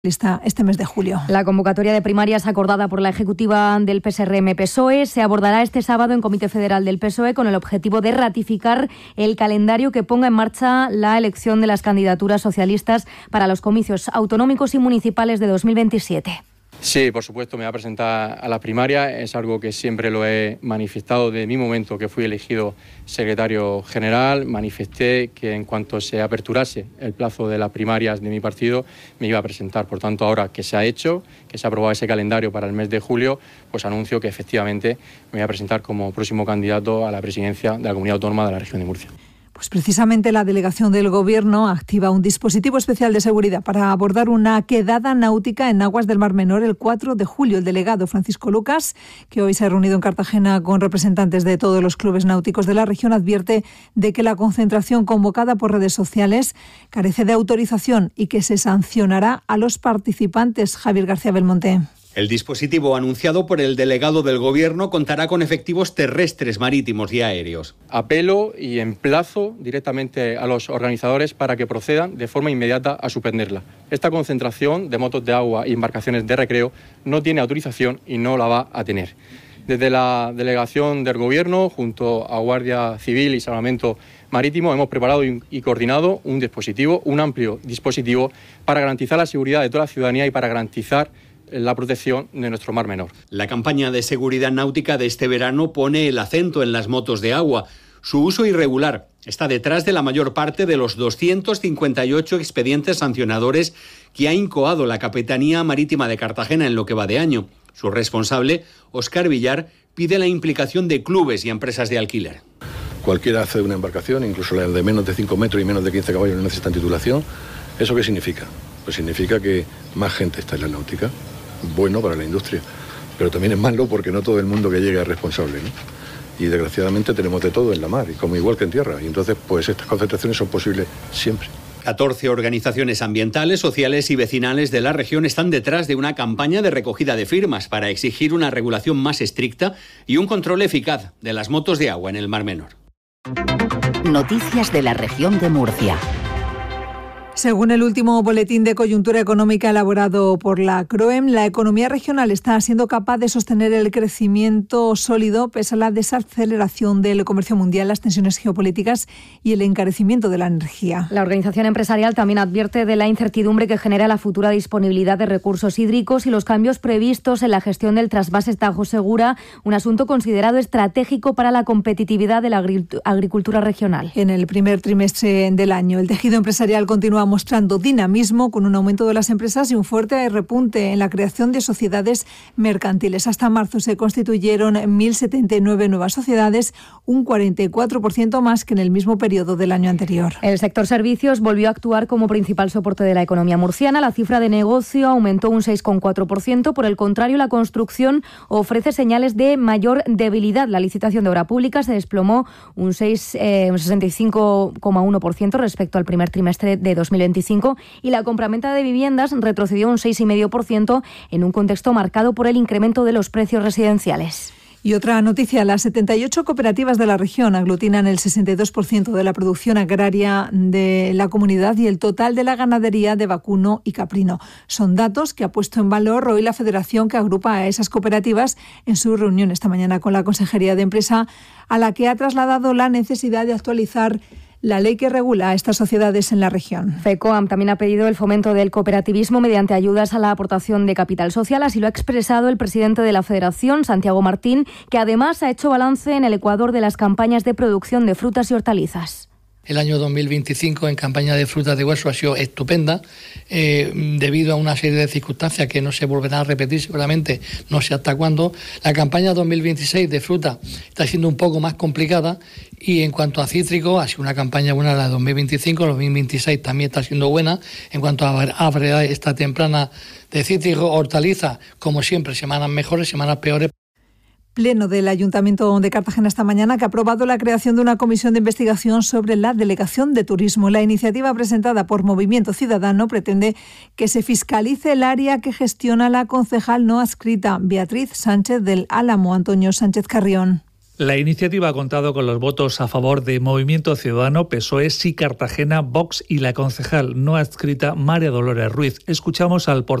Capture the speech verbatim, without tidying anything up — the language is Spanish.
este mes de julio. La convocatoria de primarias acordada por la ejecutiva del P S R M P S O E se abordará este sábado en Comité Federal del P S O E con el objetivo de ratificar el calendario que ponga en marcha la elección de las candidaturas socialistas para los comicios autonómicos y municipales de dos mil veintisiete. Sí, por supuesto, me voy a presentar a la primaria. Es algo que siempre lo he manifestado desde mi momento que fui elegido secretario general. Manifesté que en cuanto se aperturase el plazo de las primarias de mi partido, me iba a presentar. Por tanto, ahora que se ha hecho, que se ha aprobado ese calendario para el mes de julio, pues anuncio que efectivamente me voy a presentar como próximo candidato a la presidencia de la Comunidad Autónoma de la Región de Murcia. Pues precisamente la delegación del Gobierno activa un dispositivo especial de seguridad para abordar una quedada náutica en aguas del Mar Menor el cuatro de julio. El delegado Francisco Lucas, que hoy se ha reunido en Cartagena con representantes de todos los clubes náuticos de la región, advierte de que la concentración convocada por redes sociales carece de autorización y que se sancionará a los participantes. Javier García Belmonte. El dispositivo anunciado por el delegado del Gobierno contará con efectivos terrestres, marítimos y aéreos. Apelo y emplazo directamente a los organizadores para que procedan de forma inmediata a suspenderla. Esta concentración de motos de agua y embarcaciones de recreo no tiene autorización y no la va a tener. Desde la delegación del Gobierno, junto a Guardia Civil y Salvamento Marítimo, hemos preparado y coordinado un dispositivo, un amplio dispositivo, para garantizar la seguridad de toda la ciudadanía y para garantizar la protección de nuestro Mar Menor. La campaña de seguridad náutica de este verano pone el acento en las motos de agua. Su uso irregular está detrás de la mayor parte de los doscientos cincuenta y ocho expedientes sancionadores que ha incoado la Capitanía Marítima de Cartagena en lo que va de año. Su responsable, Óscar Villar, pide la implicación de clubes y empresas de alquiler. Cualquiera hace una embarcación, incluso la de menos de cinco metros y menos de quince caballos, no necesitan titulación. ¿Eso qué significa? Pues significa que más gente está en la náutica. Bueno para la industria, pero también es malo porque no todo el mundo que llegue es responsable, ¿no? Y desgraciadamente tenemos de todo en la mar, y como igual que en tierra, y entonces pues estas concentraciones son posibles siempre. catorce organizaciones ambientales, sociales y vecinales de la región están detrás de una campaña de recogida de firmas para exigir una regulación más estricta y un control eficaz de las motos de agua en el Mar Menor. Noticias de la región de Murcia. Según el último boletín de coyuntura económica elaborado por la CROEM, la economía regional está siendo capaz de sostener el crecimiento sólido pese a la desaceleración del comercio mundial, las tensiones geopolíticas y el encarecimiento de la energía. La organización empresarial también advierte de la incertidumbre que genera la futura disponibilidad de recursos hídricos y los cambios previstos en la gestión del trasvase Tajo Segura, un asunto considerado estratégico para la competitividad de la agricultura regional. En el primer trimestre del año, el tejido empresarial continúa mostrando dinamismo con un aumento de las empresas y un fuerte repunte en la creación de sociedades mercantiles. Hasta marzo se constituyeron mil setenta y nueve nuevas sociedades, un cuarenta y cuatro por ciento más que en el mismo periodo del año anterior. El sector servicios volvió a actuar como principal soporte de la economía murciana. La cifra de negocio aumentó un seis coma cuatro por ciento. Por el contrario, la construcción ofrece señales de mayor debilidad. La licitación de obra pública se desplomó un, seis, eh, un sesenta y cinco coma uno por ciento respecto al primer trimestre de dos mil veinticinco y la compraventa de viviendas retrocedió un seis coma cinco por ciento en un contexto marcado por el incremento de los precios residenciales. Y otra noticia, las setenta y ocho cooperativas de la región aglutinan el sesenta y dos por ciento de la producción agraria de la comunidad y el total de la ganadería de vacuno y caprino. Son datos que ha puesto en valor hoy la federación que agrupa a esas cooperativas en su reunión esta mañana con la Consejería de Empresa, a la que ha trasladado la necesidad de actualizar la ley que regula a estas sociedades en la región. FECOAM también ha pedido el fomento del cooperativismo mediante ayudas a la aportación de capital social. Así lo ha expresado el presidente de la Federación, Santiago Martín, que además ha hecho balance en el Ecuador de las campañas de producción de frutas y hortalizas. El año dos mil veinticinco en campaña de frutas de hueso ha sido estupenda, eh, debido a una serie de circunstancias que no se volverán a repetir seguramente, no sé hasta cuándo. La campaña dos mil veintiséis de fruta está siendo un poco más complicada y en cuanto a cítricos ha sido una campaña buena la de dos mil veinticinco, la dos mil veintiséis también está siendo buena. En cuanto a, a variedad esta temprana de cítricos, hortalizas, como siempre, semanas mejores, semanas peores. Pleno del Ayuntamiento de Cartagena esta mañana que ha aprobado la creación de una comisión de investigación sobre la Delegación de Turismo. La iniciativa presentada por Movimiento Ciudadano pretende que se fiscalice el área que gestiona la concejal no adscrita Beatriz Sánchez del Álamo. Antonio Sánchez Carrión. La iniciativa ha contado con los votos a favor de Movimiento Ciudadano, P S O E, Sí Cartagena, Vox y la concejal no adscrita María Dolores Ruiz. Escuchamos al portavoz